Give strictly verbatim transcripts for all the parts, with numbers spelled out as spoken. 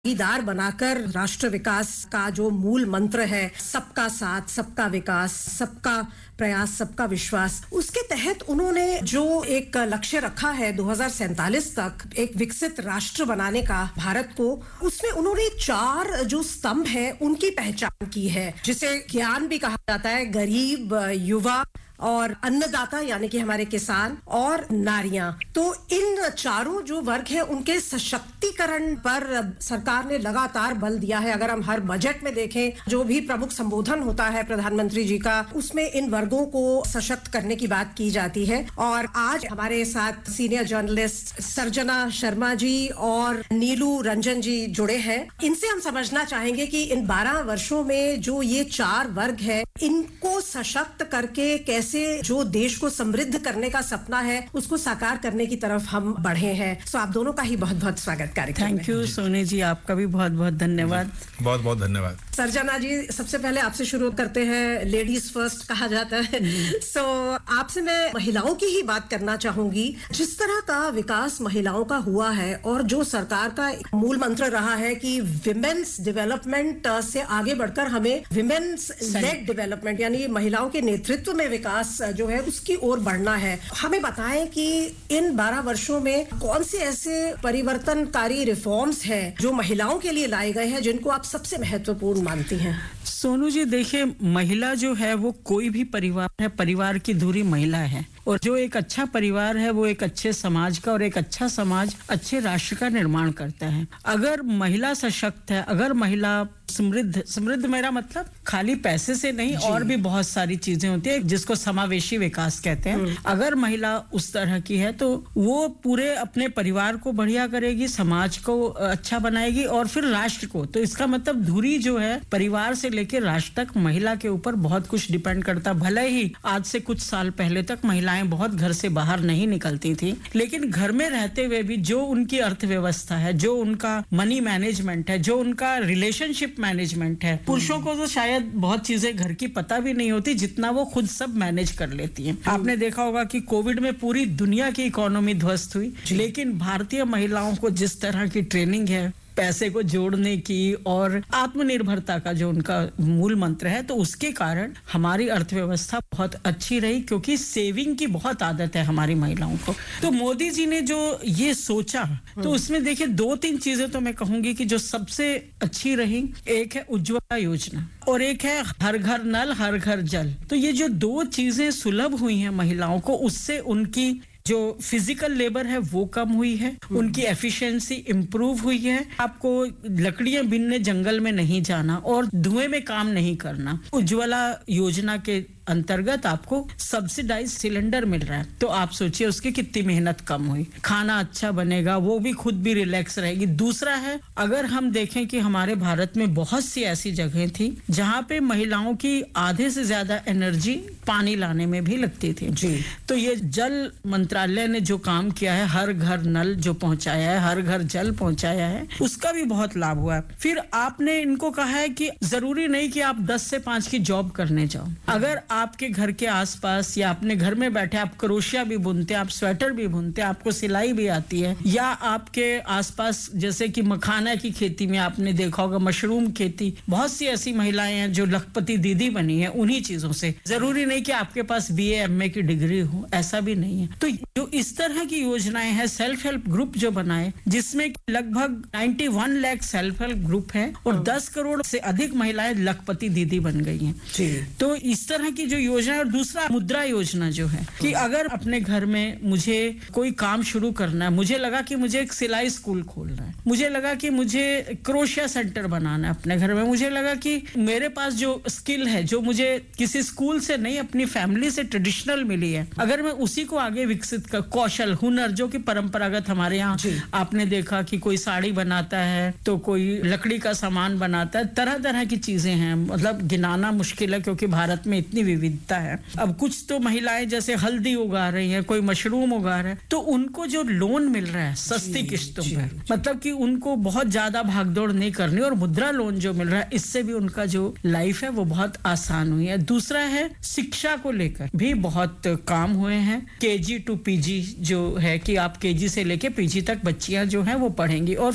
भागीदार बनाकर राष्ट्र विकास का जो मूल मंत्र है, सबका साथ, सबका विकास, सबका प्रयास, सबका विश्वास, उसके तहत उन्होंने जो एक लक्ष्य रखा है दो हज़ार सैंतालीस तक एक विकसित राष्ट्र बनाने का भारत को, उसमें उन्होंने चार जो स्तंभ है उनकी पहचान की है, जिसे ज्ञान भी कहा जाता है, गरीब, युवा और अन्नदाता यानी कि हमारे किसान और नारियां। तो इन चारों जो वर्ग है उनके सशक्तिकरण पर सरकार ने लगातार बल दिया है। अगर हम हर बजट में देखें, जो भी प्रमुख संबोधन होता है प्रधानमंत्री जी का, उसमें इन वर्गों को सशक्त करने की बात की जाती है। और आज हमारे साथ सीनियर जर्नलिस्ट सर्जना शर्मा जी और नीलू रंजन जी जुड़े हैं। इनसे हम समझना चाहेंगे कि इन बारह वर्षों में जो ये चार वर्ग है, इनको सशक्त करके कैसे जो देश को समृद्ध करने का सपना है उसको साकार करने की तरफ हम बढ़े हैं। सो आप दोनों का ही बहुत बहुत स्वागत कार्यक्रम में। थैंक यू सोनी जी, आपका भी बहुत बहुत धन्यवाद। बहुत बहुत धन्यवाद। सर्जना जी, सबसे पहले आपसे शुरू करते हैं। लेडीज फर्स्ट कहा जाता है। सो so, आपसे मैं महिलाओं की ही बात करना चाहूंगी। जिस तरह का विकास महिलाओं का हुआ है और जो सरकार का मूल मंत्र रहा है कि विमेन्स डेवलपमेंट से आगे बढ़कर हमें विमेन्स लेड डेवलपमेंट यानी महिलाओं के नेतृत्व में विकास जो है उसकी ओर बढ़ना है। हमें बताएं कि इन बारह वर्षों में कौन से ऐसे परिवर्तनकारी रिफॉर्म्स हैं जो महिलाओं के लिए लाए गए हैं, जिनको आप सबसे महत्वपूर्ण मानती हैं? सोनू जी, देखिए, महिला जो है वो कोई भी परिवार है, परिवार की धुरी महिला है। और जो एक अच्छा परिवार है वो एक अच्छे समाज का, और एक अच्छा समाज अच्छे राष्ट्र का निर्माण करता है। अगर महिला सशक्त है, अगर महिला समृद्ध, समृद्ध मेरा मतलब खाली पैसे से नहीं, और भी बहुत सारी चीजें होती है जिसको समावेशी विकास कहते हैं। अगर महिला उस तरह की है तो वो पूरे अपने परिवार को बढ़िया करेगी, समाज को अच्छा बनाएगी और फिर राष्ट्र को। तो इसका मतलब धुरी जो है परिवार से लेकर राष्ट्र तक महिला के ऊपर बहुत कुछ डिपेंड करता। भले ही आज से कुछ साल पहले तक महिलाएं बहुत घर से बाहर नहीं निकलती थी, लेकिन घर में रहते हुए भी जो उनकी अर्थव्यवस्था है, जो उनका मनी मैनेजमेंट है, जो उनका रिलेशनशिप मैनेजमेंट है, पुरुषों को तो शायद बहुत चीजें घर की पता भी नहीं होती जितना वो खुद सब मैनेज कर लेती हैं। आपने देखा होगा कि कोविड में पूरी दुनिया की इकोनॉमी ध्वस्त हुई, लेकिन भारतीय महिलाओं को जिस तरह की ट्रेनिंग है पैसे को जोड़ने की और आत्मनिर्भरता का जो उनका मूल मंत्र है, तो उसके कारण हमारी अर्थव्यवस्था बहुत अच्छी रही, क्योंकि सेविंग की बहुत आदत है हमारी महिलाओं को। तो मोदी जी ने जो ये सोचा, तो उसमें देखिए दो तीन चीजें तो मैं कहूंगी कि जो सबसे अच्छी रही। एक है उज्ज्वला योजना और एक है हर घर नल हर घर जल। तो ये जो दो चीजें सुलभ हुई हैं महिलाओं को, उससे उनकी जो फिजिकल लेबर है वो कम हुई है, उनकी एफिशिएंसी इंप्रूव हुई है। आपको लकड़ियां बीनने जंगल में नहीं जाना और धुएं में काम नहीं करना। उज्ज्वला योजना के अंतर्गत आपको सब्सिडाइज सिलेंडर मिल रहा है, तो आप सोचिए उसकी कितनी मेहनत कम हुई। खाना अच्छा बनेगा, वो भी खुद भी रिलैक्स रहेगी। दूसरा है, अगर हम देखें कि हमारे भारत में बहुत सी ऐसी जगह थी जहां पे महिलाओं की आधे से ज्यादा एनर्जी पानी लाने में भी लगती थी जी। तो ये जल मंत्रालय ने जो काम किया है, हर घर नल जो पहुंचाया है, हर घर जल पहुंचाया है, उसका भी बहुत लाभ हुआ है। फिर आपने इनको कहा है कि जरूरी नहीं कि आप दस से पांच की जॉब करने जाओ। अगर आपके घर के आसपास या अपने घर में बैठे आप क्रोशिया भी बुनते, आप स्वेटर भी बुनते, आपको सिलाई भी आती है, या आपके आसपास जैसे कि मखाना की खेती में आपने देखा होगा, मशरूम खेती, बहुत सी ऐसी महिलाएं हैं जो लखपति दीदी बनी है उन्हीं चीजों से। जरूरी नहीं कि आपके पास बी ए एम ए की डिग्री हो, ऐसा भी नहीं है। तो जो इस तरह की योजनाएं हैं, सेल्फ हेल्प ग्रुप जो बनाए, जिसमें लगभग इक्यानवे लाख सेल्फ हेल्प ग्रुप है और दस करोड़ से अधिक महिलाएं लखपति दीदी बन गई हैं। तो इस तरह की जो योजना है। और दूसरा मुद्रा योजना जो है कि अगर अपने घर में मुझे कोई काम शुरू करना है, मुझे लगा कि मुझे एक सिलाई स्कूल खोलना है, मुझे लगा कि मुझे क्रोशिया सेंटर बनाना है अपने घर में, मुझे लगा कि मेरे पास जो स्किल है जो मुझे किसी स्कूल से नहीं अपनी फैमिली से ट्रेडिशनल मिली है, अगर मैं उसी को आगे विकसित कर, कौशल हुनर जो कि परंपरागत हमारे यहाँ आपने देखा कि कोई साड़ी बनाता है तो कोई लकड़ी का सामान बनाता है, तरह तरह की चीजें हैं, मतलब गिनाना मुश्किल है क्योंकि भारत में इतनी विविधता है। अब कुछ तो महिलाएं जैसे हल्दी उगा रही हैं, कोई मशरूम उगा रहे हैं, तो उनको जो लोन मिल रहा है सस्ती किस्तों पे, मतलब कि उनको बहुत ज्यादा भागदौड़ नहीं करनी, और मुद्रा लोन जो मिल रहा है इससे भी उनका जो लाइफ है वो बहुत आसान हुई है। दूसरा है शिक्षा को लेकर भी बहुत काम हुए हैं। केजी टू पीजी जो है कि आप केजी से लेके पीजी तक बच्चियां जो हैं वो पढ़ेंगी, और फिर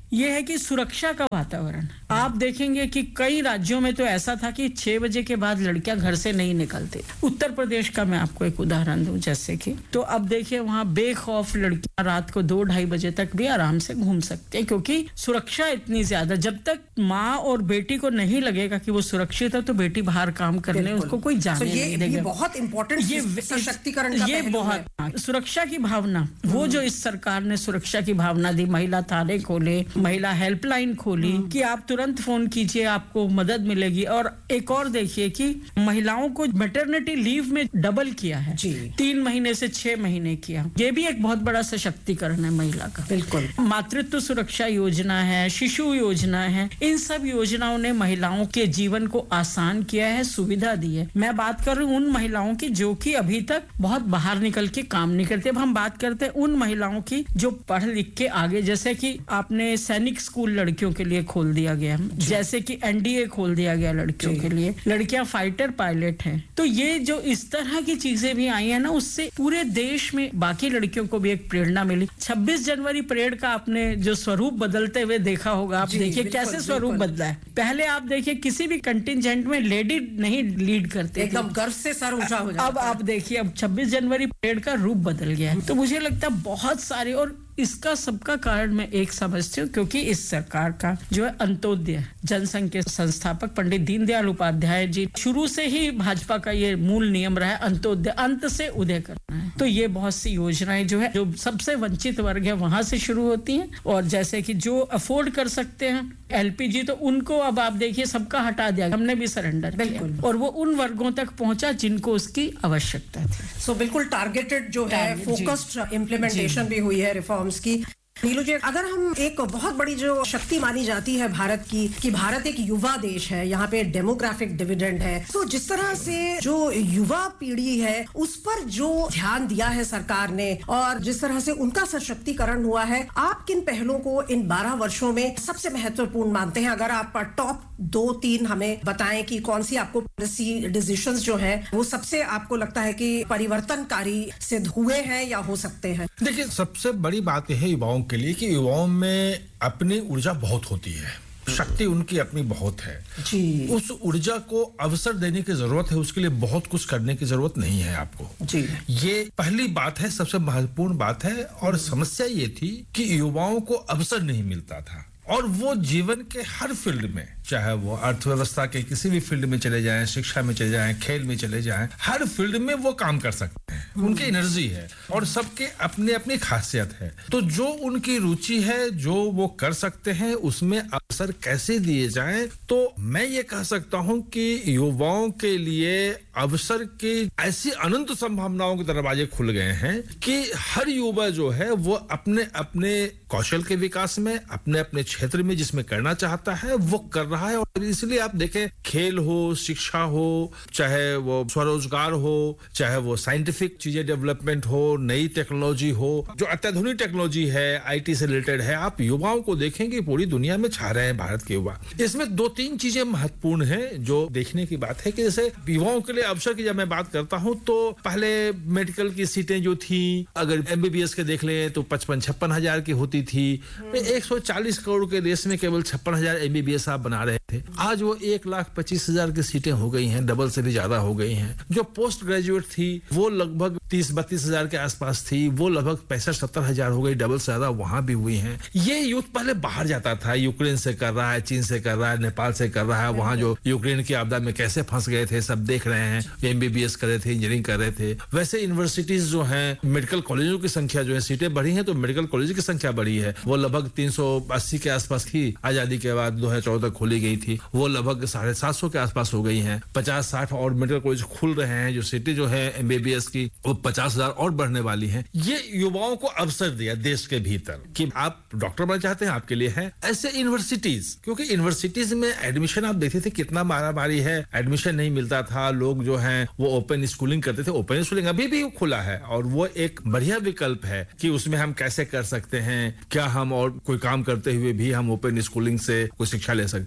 ये है कि सुरक्षा का वातावरण। आप देखेंगे कि कई राज्यों में तो ऐसा था कि छह बजे के बाद लड़कियां घर से नहीं निकलती। उत्तर प्रदेश का मैं आपको एक उदाहरण दूं, जैसे कि तो अब देखिए वहां बेखौफ लड़कियां रात को दो ढाई बजे तक भी आराम से घूम सकती हैं, क्योंकि सुरक्षा इतनी ज्यादा। जब तक माँ और बेटी को नहीं लगेगा कि वो सुरक्षित है तो बेटी बाहर काम करने उसको कोई जाने so, नहीं देगा। ये बहुत इंपॉर्टेंट ये सशक्तिकरण का ये बहुत है। सुरक्षा की भावना, वो जो इस सरकार ने सुरक्षा की भावना दी, महिला थाने खोले, महिला हेल्पलाइन खोली कि आप तुरंत फोन कीजिए आपको मदद मिलेगी। और एक और देखिए कि महिलाओं को मैटरनिटी लीव में डबल किया है, तीन महीने से छह महीने किया। ये भी एक बहुत बड़ा सशक्तिकरण है महिला का। बिल्कुल। मातृत्व सुरक्षा योजना है, शिशु योजना है, इन सब योजनाओं ने महिलाओं के जीवन को आसान किया है, सुविधा दी है। मैं बात कर रही हूँ उन महिलाओं की जो कि अभी तक बहुत बाहर निकल के काम नहीं करते। अब हम बात करते हैं उन महिलाओं की जो पढ़ लिख के आगे, जैसे कि आपने सैनिक स्कूल लड़कियों के लिए खोल दिया गया, जैसे कि एनडीए खोल दिया गया लड़कियों के लिए, लड़कियां फाइटर पायलट हैं। तो ये जो इस तरह की चीजें भी आई है ना, उससे पूरे देश में बाकी लड़कियों को भी एक प्रेरणा मिली। छब्बीस जनवरी परेड का आपने जो स्वरूप बदलते हुए देखा होगा, आप देखिए कैसे स्वरूप बदला है। पहले आप देखिए किसी भी कंटिजेंट में लेडी नहीं लीड करते, एकदम गर्व से सर ऊंचा हो जाता। अब आप देखिए अब छब्बीस जनवरी परेड का रूप बदल गया है। तो मुझे लगता है बहुत सारे, और इसका सबका कारण मैं एक समझती हूँ क्योंकि इस सरकार का जो है अंत्योदय जनसंघ के संस्थापक पंडित दीनदयाल उपाध्याय जी, शुरू से ही भाजपा का ये मूल नियम रहा है अंत्योदय, अंत से उदय करना है। तो ये बहुत सी योजनाएं जो है जो सबसे वंचित वर्ग है वहां से शुरू होती हैं, और जैसे कि जो अफोर्ड कर सकते हैं एलपीजी, तो उनको अब आप देखिए सबका हटा दिया, हमने भी सरेंडर किया, और वो उन वर्गों तक पहुंचा जिनको उसकी आवश्यकता थी। सो so, बिल्कुल टारगेटेड जो है, फोकस्ड इम्प्लीमेंटेशन भी हुई है रिफॉर्म्स की। नीलू जी, अगर हम एक बहुत बड़ी जो शक्ति मानी जाती है भारत की कि भारत एक युवा देश है, यहाँ पे डेमोग्राफिक डिविडेंड है, तो जिस तरह से जो युवा पीढ़ी है उस पर जो ध्यान दिया है सरकार ने और जिस तरह से उनका सशक्तिकरण हुआ है, आप किन पहलों को इन बारह वर्षों में सबसे महत्वपूर्ण मानते हैं? अगर आप टॉप दो तीन हमें बताएं कि कौन सी आपको पॉलिसी डिसीजंस जो है वो सबसे आपको लगता है कि परिवर्तनकारी सिद्ध हुए हैं या हो सकते हैं। देखिए, सबसे बड़ी बात यह है युवाओं के लिए कि युवाओं में अपनी ऊर्जा बहुत होती है, शक्ति उनकी अपनी बहुत है जी। उस ऊर्जा को अवसर देने की जरूरत है, उसके लिए बहुत कुछ करने की जरूरत नहीं है आपको जी। ये पहली बात है, सबसे महत्वपूर्ण बात है। और समस्या ये थी कि युवाओं को अवसर नहीं मिलता था, और वो जीवन के हर फील्ड में, चाहे वो अर्थव्यवस्था के किसी भी फील्ड में चले जाएं, शिक्षा में चले जाएं, खेल में चले जाएं, हर फील्ड में वो काम कर सकते हैं। उनकी एनर्जी है और सबके अपने अपनी खासियत है। तो जो उनकी रुचि है, जो वो कर सकते हैं, उसमें अवसर कैसे दिए जाएं, तो मैं ये कह सकता हूं कि युवाओं के लिए अवसर की ऐसी अनंत संभावनाओं के दरवाजे खुल गए हैं कि हर युवा जो है वो अपने अपने कौशल के विकास में, अपने अपने क्षेत्र में जिसमें करना चाहता है वो कर रहा है। और इसलिए आप देखें, खेल हो, शिक्षा हो, चाहे वो स्वरोजगार हो, चाहे वो साइंटिफिक चीजें डेवलपमेंट हो, नई टेक्नोलॉजी हो, जो अत्याधुनिक टेक्नोलॉजी है, आईटी से रिलेटेड है, आप युवाओं को देखेंगे पूरी दुनिया में छा रहे हैं भारत के युवा। इसमें दो तीन चीजें महत्वपूर्ण हैं जो देखने की बात है कि जैसे युवाओं के लिए अवसर की जब मैं बात करता हूं तो पहले मेडिकल की सीटें जो थी, अगर एमबीबीएस के देख लें तो पचपन छप्पन हजार की होती थी। एक सौ चालीस करोड़ के देश में केवल छप्पन हजार एमबीबीएस आप बना रहे थे, आज वो एक लाख पच्चीस हजार की सीटें हो गई हैं, डबल से भी ज्यादा हो गई हैं। जो पोस्ट ग्रेजुएट थी वो लगभग तीस बत्तीस हजार के आसपास थी, वो लगभग पैंसठ सत्तर हजार हो गई, डबल से ज्यादा वहां भी हुई हैं। ये यूथ पहले बाहर जाता था, यूक्रेन से कर रहा है, चीन से कर रहा है, नेपाल से कर रहा है, वहां जो यूक्रेन की आपदा में कैसे फंस गए थे सब देख रहे हैं, एमबीबीएस कर रहे थे, इंजीनियरिंग कर रहे थे। वैसे यूनिवर्सिटीज जो हैं, मेडिकल कॉलेजों की संख्या जो है, सीटें बढ़ी हैं तो मेडिकल कॉलेज की संख्या बढ़ी है। वो लगभग तीन सौ अस्सी के आसपास की आजादी के बाद दो हजार चौदह खोली गई थी, वो लगभग साढ़े सात सौ के आसपास हो गई हैं। पचास साठ और मेडिकल कॉलेज खुल रहे हैं, जो सिटी जो है एमबीबीएस की वो पचास हजार और बढ़ने वाली है। ये युवाओं को अवसर दिया देश के भीतर कि आप डॉक्टर बनना चाहते हैं, आपके लिए है। ऐसे यूनिवर्सिटीज, क्योंकि यूनिवर्सिटीज में एडमिशन आप देखते थे कितना मारामारी है, एडमिशन नहीं मिलता था, लोग जो है वो ओपन स्कूलिंग करते थे। ओपन स्कूलिंग अभी भी खुला है और वो एक बढ़िया विकल्प है कि उसमें हम कैसे कर सकते हैं, क्या हम और कोई काम करते हुए भी हम ओपन स्कूलिंग से कोई शिक्षा ले सकते हैं।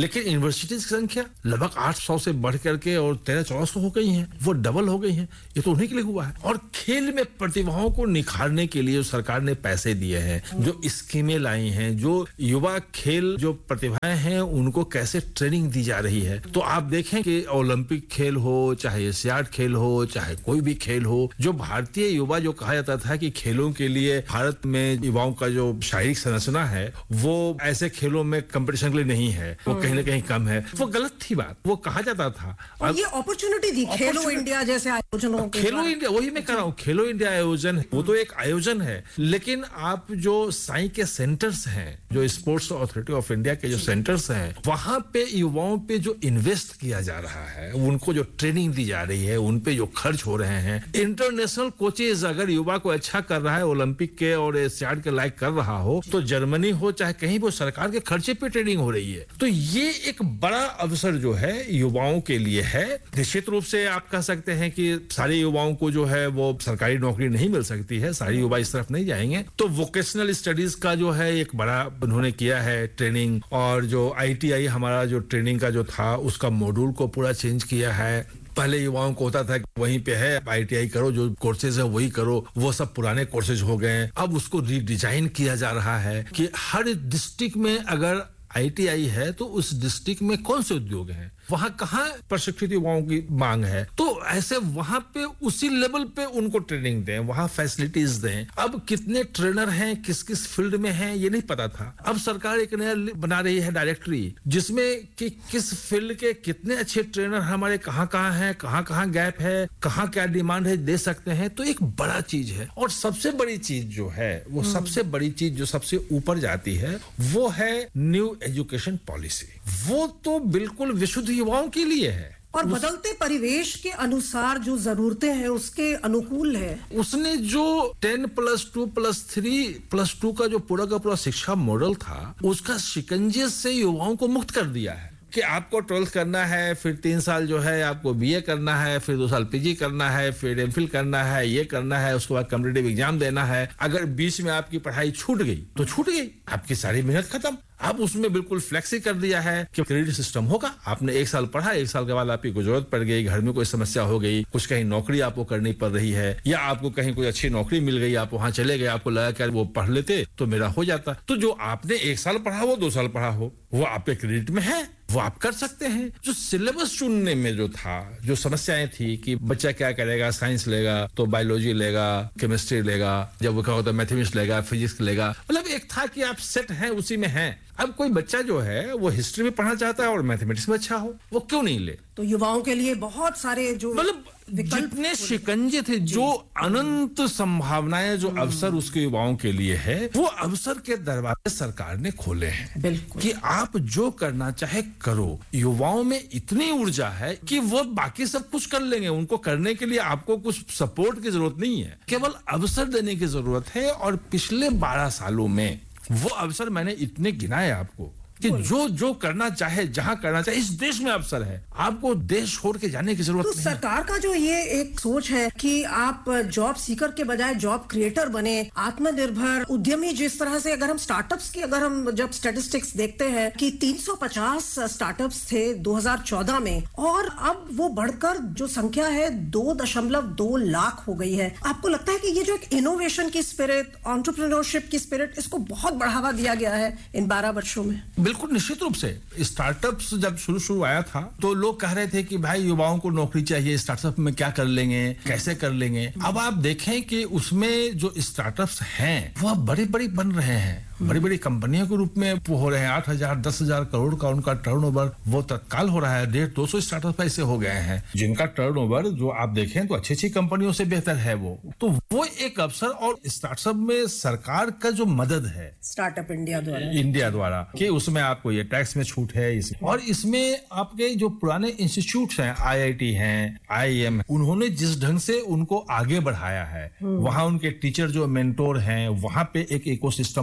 लेकिन यूनिवर्सिटीज की संख्या लगभग आठ सौ से बढ़ करके और तेरह चौदह सौ हो गई है, वो डबल हो गई है। ये तो उन्हीं के लिए हुआ है। और खेल में प्रतिभाओं को निखारने के लिए सरकार ने पैसे दिए हैं, जो स्कीमें लाई हैं, जो युवा खेल जो प्रतिभाएं हैं उनको कैसे ट्रेनिंग दी जा रही है। तो आप देखें कि ओलंपिक खेल हो, चाहे एशियाड खेल हो, चाहे कोई भी खेल हो, जो भारतीय युवा जो कहा जाता था कि खेलों के लिए भारत में युवाओं का जो शारीरिक संरचना है वो ऐसे खेलों में कंपटीशन के लिए नहीं है, वो कहीं ना कहीं कम है, वो गलत थी बात। वो कहा जाता था। और ये अपॉर्चुनिटी दी खेलो इंडिया जैसे आयोजनों के खेलो इंडिया, वही मैं कह रहा हूँ, खेलो इंडिया आयोजन वो तो एक आयोजन है, लेकिन आप जो साई के सेंटर्स हैं, जो स्पोर्ट्स अथॉरिटी ऑफ इंडिया के जो सेंटर्स हैं, वहां पे युवाओं पे जो इन्वेस्ट किया जा रहा है, उनको जो ट्रेनिंग दी जा रही है, उन पे जो खर्च हो रहे हैं, इंटरनेशनल कोचेज अगर युवा को अच्छा कर रहा है, ओलंपिक के और एशियाड के लायक कर रहा हो, तो जर्मनी हो चाहे कहीं वो सरकार के खर्चे पे ट्रेनिंग हो रही है। तो ये एक बड़ा अवसर जो है युवाओं के लिए है। निश्चित रूप से आप कह सकते हैं कि सारे युवाओं को जो है वो सरकारी नौकरी नहीं मिल सकती है, सारे युवा इस तरफ नहीं जाएंगे। तो वोकेशनल स्टडीज का जो है एक बड़ा उन्होंने किया है ट्रेनिंग, और जो आईटीआई हमारा जो ट्रेनिंग का जो था उसका मॉड्यूल को पूरा चेंज किया है। पहले युवाओं को होता था कि वहीं पे है आईटीआई करो, जो कोर्सेज है वही करो, वो सब पुराने कोर्सेज हो गए। अब उसको रीडिजाइन किया जा रहा है कि हर डिस्ट्रिक्ट में अगर आईटीआई है तो उस डिस्ट्रिक्ट में कौन से उद्योग हैं, वहां कहाँ प्रशिक्षित युवाओं की मांग है, तो ऐसे वहां पे उसी लेवल पे उनको ट्रेनिंग दें, वहां फैसिलिटीज दें। अब कितने ट्रेनर हैं, किस किस फील्ड में हैं, ये नहीं पता था। अब सरकार एक नया बना रही है डायरेक्टरी, जिसमें कि किस फील्ड के कितने अच्छे ट्रेनर हमारे कहाँ कहाँ हैं, कहाँ कहाँ गैप है, कहाँ क्या डिमांड है, दे सकते हैं। तो एक बड़ा चीज है। और सबसे बड़ी चीज जो है, वो सबसे बड़ी चीज जो सबसे ऊपर जाती है, वो है न्यू एजुकेशन पॉलिसी। वो तो बिल्कुल विशुद्ध युवाओं के लिए है और बदलते परिवेश के अनुसार जो जरूरतें हैं उसके अनुकूल है। उसने जो ten plus two plus three plus two का जो पूरा का पूरा शिक्षा मॉडल था, उसका शिकंजे से युवाओं को मुक्त कर दिया है कि आपको ट्वेल्थ करना है, फिर तीन साल जो है आपको बीए करना है, फिर दो साल पीजी करना है, फिर एमफिल करना है, ये करना है, उसके बाद कॉम्पिटिटिव एग्जाम देना है। अगर बीच में आपकी पढ़ाई छूट गई तो छूट गई, आपकी सारी मेहनत खत्म। अब उसमें बिल्कुल फ्लेक्सी कर दिया है कि क्रेडिट सिस्टम होगा। आपने एक साल पढ़ा, एक साल के बाद आपकी कोई जरूरत पड़ गई, घर में कोई समस्या हो गई, कुछ कहीं नौकरी आपको करनी पड़ रही है, या आपको कहीं कोई अच्छी नौकरी मिल गई, आप वहां चले गए, आपको लगा कि वो पढ़ लेते तो मेरा हो जाता। तो जो आपने एक साल पढ़ा हो, दो साल पढ़ा हो, वो आपके क्रेडिट में है, वो आप कर सकते हैं। जो सिलेबस चुनने में जो था, जो समस्याएं थी कि बच्चा क्या करेगा, साइंस लेगा तो बायोलॉजी लेगा, केमिस्ट्री लेगा, जब वो कहो तो मैथमेटिक्स लेगा, फिजिक्स लेगा, मतलब एक था कि आप सेट हैं, उसी में हैं। अब कोई बच्चा जो है वो हिस्ट्री में पढ़ना चाहता है और मैथमेटिक्स में अच्छा हो, वो क्यों नहीं ले? तो युवाओं के लिए बहुत सारे जो मतलब जितने शिकंजे थे, जो अनंत संभावनाएं, जो अवसर उसके युवाओं के लिए है, वो अवसर के दरवाजे सरकार ने खोले हैं। बिल्कुल कि आप जो करना चाहे करो। युवाओं में इतनी ऊर्जा है कि वो बाकी सब कुछ कर लेंगे। उनको करने के लिए आपको कुछ सपोर्ट की जरूरत नहीं है, केवल अवसर देने की जरूरत है। और पिछले बारह सालों में वो अवसर मैंने इतने गिनाए आपको कि जो जो करना चाहे, जहां करना चाहे, इस देश में अवसर है। आपको देश छोड़ के जाने की जरूरत तो नहीं। सरकार का जो ये एक सोच है कि आप जॉब सीकर के बजाय जॉब क्रिएटर बने, आत्मनिर्भर उद्यमी, जिस तरह से अगर हम स्टार्टअप्स की अगर हम जब स्टैटिस्टिक्स देखते हैं कि तीन सौ पचास स्टार्टअप्स थे दो हज़ार चौदह में, और अब वो बढ़कर जो संख्या है दो दशमलव दो लाख हो गई है। आपको लगता है कि ये जो एक इनोवेशन की स्पिरिट, एंटरप्रेन्योरशिप की स्पिरिट, इसको बहुत बढ़ावा दिया गया है इन बारह वर्षों में? बिल्कुल निश्चित रूप से। स्टार्टअप्स जब शुरू शुरू आया था तो लोग कह रहे थे कि भाई युवाओं को नौकरी चाहिए, स्टार्टअप में क्या कर लेंगे, कैसे कर लेंगे। अब आप देखें कि उसमें जो स्टार्टअप्स हैं वो अब बड़ी बड़ी बन रहे हैं, बड़ी बड़ी कंपनियों के रूप में हो रहे हैं। आठ हजार दस हजार करोड़ का उनका टर्नओवर वो तत्काल हो रहा है। डेढ़ दो सौ स्टार्टअप ऐसे हो गए हैं जिनका टर्नओवर जो आप देखें तो अच्छी अच्छी कंपनियों से बेहतर है। वो तो वो एक अवसर, और स्टार्टअप में सरकार का जो मदद है स्टार्टअप इंडिया द्वारा इंडिया द्वारा कि उसमें आपको ये टैक्स में छूट है, इसमें और इसमें आपके जो पुराने इंस्टीट्यूट हैं, आईआईटी हैं, आईआईएम, उन्होंने जिस ढंग से उनको आगे बढ़ाया है, वहां उनके टीचर जो मेंटोर हैं, वहां पे एक इकोसिस्टम बन रहा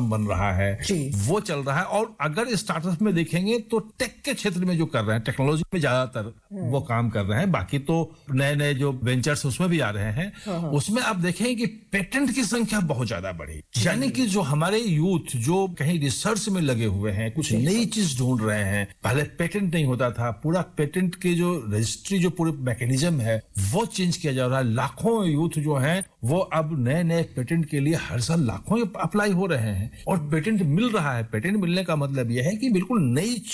रहा है वो चल रहा है। और अगर स्टार्टअप में देखेंगे तो टेक के क्षेत्र में जो कर रहे हैं, टेक्नोलॉजी में ज्यादातर वो काम कर रहे हैं। बाकी तो नए नए जो वेंचर्स उसमें भी आ रहे हैं, उसमें आप देखेंगे कि पेटेंट की संख्या बहुत ज्यादा बढ़ी। यानी कि जो हमारे यूथ जो कहीं रिसर्च में लगे हुए हैं, कुछ नई चीज ढूंढ रहे हैं, पहले पेटेंट नहीं होता था, पूरा पेटेंट के जो रजिस्ट्री जो पूरे मैकेनिज्म है वो चेंज किया जा रहा है। लाखों यूथ जो हैं वो अब नए नए पेटेंट के लिए हर साल लाखों अप्लाई हो रहे हैं और पेटेंट मिल रहा है। पेटेंट मिलने का मतलब यह है कि बिल्कुल नई